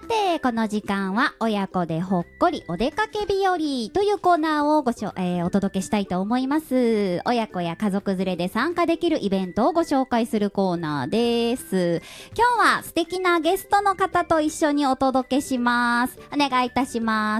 てこの時間は親子でほっこりお出かけ日和というコーナーをお届けしたいと思います。親子や家族連れで参加できるイベントをご紹介するコーナーです。今日は素敵なゲストの方と一緒にお届けします。お願いいたします。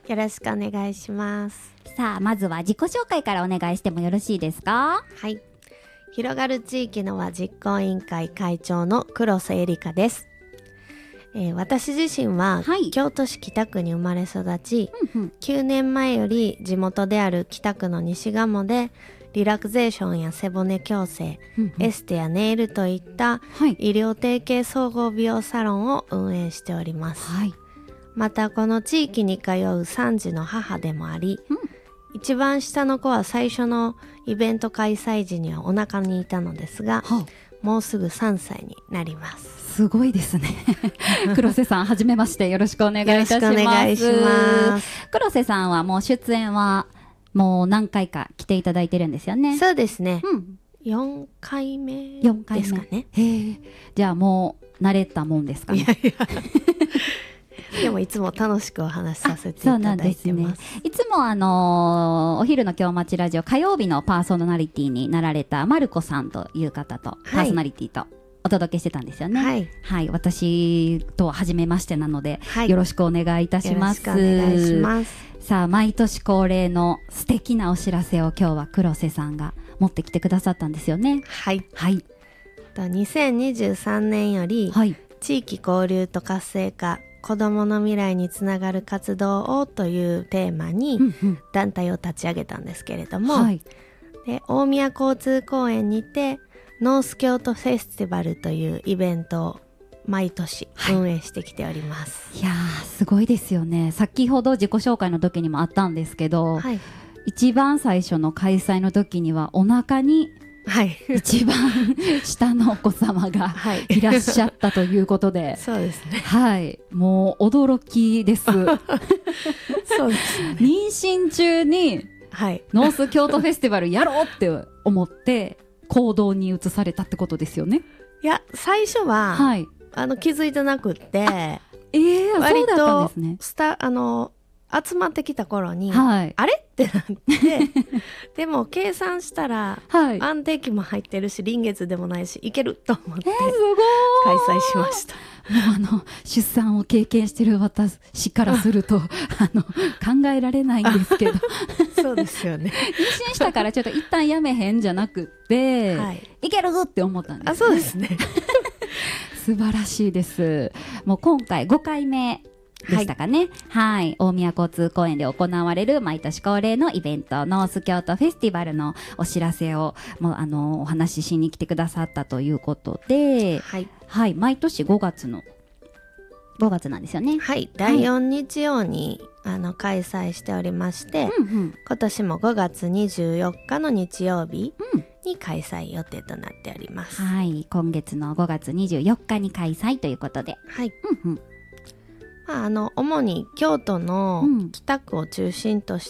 よろしくお願いします。 さあ、まずは自己紹介からお願いしてもよろしいですか？ はい、広がる地域の輪実行委員会会長の黒瀬絵里香です。私自身は、京都市北区に生まれ育ち、9年前より地元である北区の西鴨でリラクゼーションや背骨矯正、エステやネイルといった医療提携総合美容サロンを運営しております。またこの地域に通う3児の母でもあり、一番下の子は最初のイベント開催時にはお腹にいたのですが、もうすぐ3歳になります。 すごいですね。黒瀬さん、はじめまして、よろしくお願いいたします。 よろしくお願いします。 黒瀬さんはもう出演はもう何回か来ていただいてるんですよね。 そうですね。4回目ですかね。 じゃあもう慣れたもんですかね。 でもいつも楽しくお話しさせていただいてます。 いつもお昼の今日町ラジオ火曜日のパーソナリティになられたマルコさんという方と、パーソナリティとお届けしてたんですよね。はい、私とは初めましてなので、よろしくお願いいたします。 よろしくお願いします。 さあ、毎年恒例の素敵なお知らせを今日は黒瀬さんが持ってきてくださったんですよね。 はい。2023年より、地域交流と活性化、子どもの未来につながる活動をというテーマに団体を立ち上げたんですけれども、で大宮交通公園にてノース京都フェスティバルというイベントを毎年運営してきております。 いやー、すごいですよね。先ほど自己紹介の時にもあったんですけど、一番最初の開催の時にはお腹に一番下のお子様がいらっしゃったということで、 そうですね。 はい、もう驚きです。そうですね。 妊娠中にノース京都フェスティバルやろうって思って行動に移されたってことですよね。 いや、最初は、気づいてなくって、 割と集まってきた頃に、あれってなってでも計算したら、安定期も入ってるし臨月でもないしいけると思って開催しました。 もう出産を経験してる私からすると考えられないんですけどそうですよね。 妊娠したからちょっと一旦やめへんじゃなくって、いけるって思ったんですね。 そうですね。 素晴らしいです。もう今回5回目でしたかね。大宮交通公園で行われる毎年恒例のイベントノース京都フェスティバルのお知らせをもうお話ししに来てくださったということで、毎年5月なんですよね。 第4日曜に開催しておりまして、今年も5月24日の日曜日に開催予定となっております。 今月の5月24日に開催ということで、 主に京都の北区を中心とし